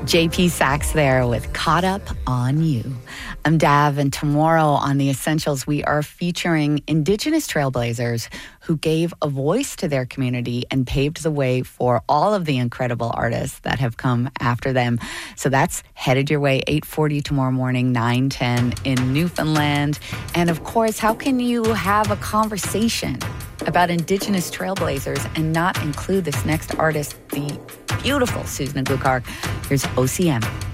JP Sachs there with Caught Up on You. I'm Dav, and tomorrow on The Essentials, we are featuring Indigenous trailblazers who gave a voice to their community and paved the way for all of the incredible artists that have come after them. So that's headed your way 8:40 tomorrow morning, 9:10 in Newfoundland. And of course, how can you have a conversation about Indigenous trailblazers and not include this next artist, the beautiful Susan Gluckar? Here's OCM.